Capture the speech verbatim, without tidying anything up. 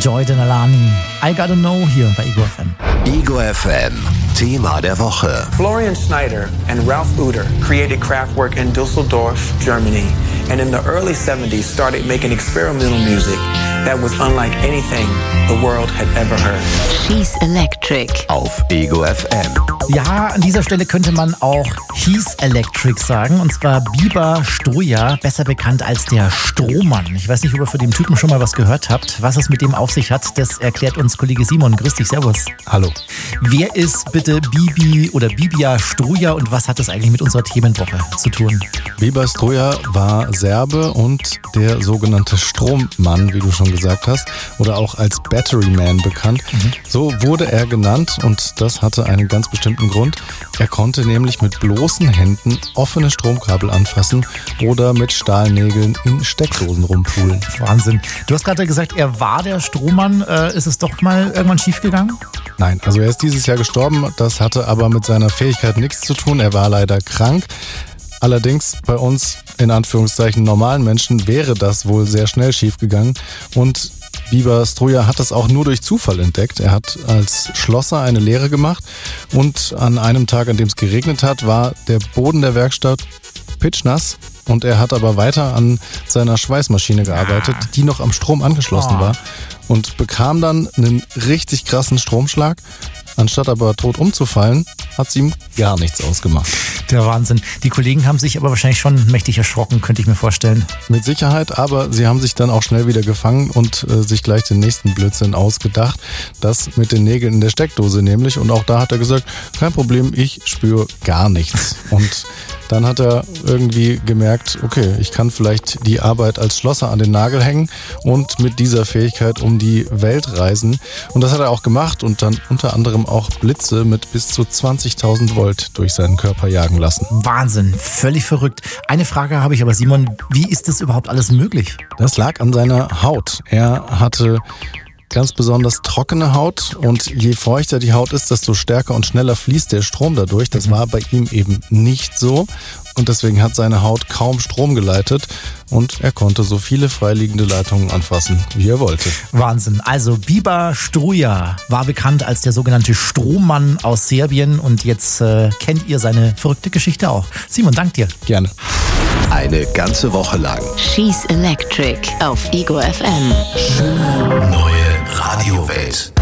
Joy Denalani. I Gotta Know hier bei Ego F M. Ego F M, Thema der Woche. Florian Schneider and Ralph Uter created Kraftwerk in Düsseldorf, Germany, and in the early seventies started making experimental music that was unlike anything the world had ever heard. She's Electric. Auf Ego F M. Ja, an dieser Stelle könnte man auch He's Electric sagen, und zwar Biber Struja, besser bekannt als der Strohmann. Ich weiß nicht, ob ihr von dem Typen schon mal was gehört habt. Was es mit dem auf sich hat, das erklärt uns Kollege Simon. Grüß dich, servus. Hallo. Wer ist bitte Bibi oder Bibia Struja und was hat das eigentlich mit unserer Themenwoche zu tun? Biber Struja war Serbe und der sogenannte Strommann, wie du schon gesagt hast, oder auch als Battery Man bekannt. Mhm. So wurde er genannt und das hatte einen ganz bestimmten Grund. Er konnte nämlich mit bloßen Händen offene Stromkabel anfassen oder mit Stahlnägeln in Steckdosen rumpulen. Wahnsinn. Du hast gerade gesagt, er war der Strohmann. Äh, ist es doch mal irgendwann schiefgegangen? Nein, also er ist dieses Jahr gestorben. Das hatte aber mit seiner Fähigkeit nichts zu tun. Er war leider krank. Allerdings bei uns, in Anführungszeichen, normalen Menschen wäre das wohl sehr schnell schiefgegangen. Und Biber Struja hat das auch nur durch Zufall entdeckt. Er hat als Schlosser eine Lehre gemacht und an einem Tag, an dem es geregnet hat, war der Boden der Werkstatt pitschnass und er hat aber weiter an seiner Schweißmaschine gearbeitet, die noch am Strom angeschlossen war und bekam dann einen richtig krassen Stromschlag. Anstatt aber tot umzufallen, hat sie ihm gar nichts ausgemacht. Der Wahnsinn. Die Kollegen haben sich aber wahrscheinlich schon mächtig erschrocken, könnte ich mir vorstellen. Mit Sicherheit, aber sie haben sich dann auch schnell wieder gefangen und äh, sich gleich den nächsten Blödsinn ausgedacht. Das mit den Nägeln in der Steckdose nämlich. Und auch da hat er gesagt, kein Problem, ich spüre gar nichts. Und dann hat er irgendwie gemerkt, okay, ich kann vielleicht die Arbeit als Schlosser an den Nagel hängen und mit dieser Fähigkeit um die Welt reisen. Und das hat er auch gemacht und dann unter anderem auch Blitze mit bis zu zwanzigtausend Volt durch seinen Körper jagen lassen. Wahnsinn, völlig verrückt. Eine Frage habe ich aber, Simon, wie ist das überhaupt alles möglich? Das lag an seiner Haut. Er hatte ganz besonders trockene Haut und je feuchter die Haut ist, desto stärker und schneller fließt der Strom dadurch. Das war bei ihm eben nicht so und deswegen hat seine Haut kaum Strom geleitet und er konnte so viele freiliegende Leitungen anfassen, wie er wollte. Wahnsinn. Also Biber Struja war bekannt als der sogenannte Strohmann aus Serbien und jetzt äh, kennt ihr seine verrückte Geschichte auch. Simon, dank dir. Gerne. Eine ganze Woche lang. She's Electric auf Ego F M. Schöne neue Radiowelt.